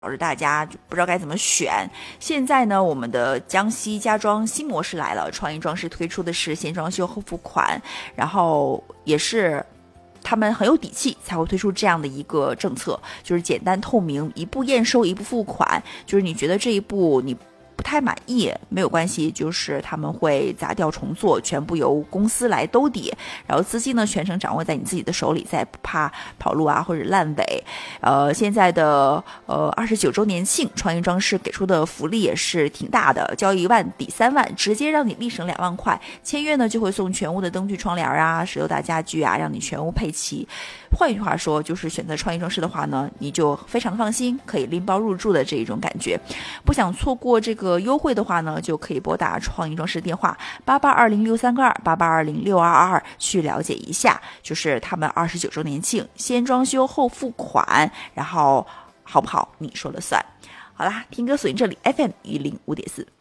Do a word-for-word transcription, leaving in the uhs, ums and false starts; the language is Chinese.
导致大家不知道该怎么选。现在呢，我们的江西家装新模式来了，创意装饰推出的是先装修后付款，然后也是他们很有底气才会推出这样的一个政策，就是简单透明，一步验收一步付款，就是你觉得这一步你不太满意没有关系，就是他们会砸掉重做，全部由公司来兜底，然后资金呢全程掌握在你自己的手里，再不怕跑路啊或者烂尾。呃，现在的呃二十九周年庆，创意装饰给出的福利也是挺大的，交一万抵三万，直接让你立省两万块，签约呢就会送全屋的灯具窗帘啊、石榴大家具啊，让你全屋配齐。换一句话说，就是选择创意装饰的话呢，你就非常的放心，可以拎包入住的这一种感觉。不想错过这个优惠的话呢，就可以拨打创意装饰电话八八二零六三个二八八二零六二二二去了解一下，就是他们二十九周年庆，先装修后付款，然后好不好你说了算。好啦，听歌锁定这里 F M 一零五点四。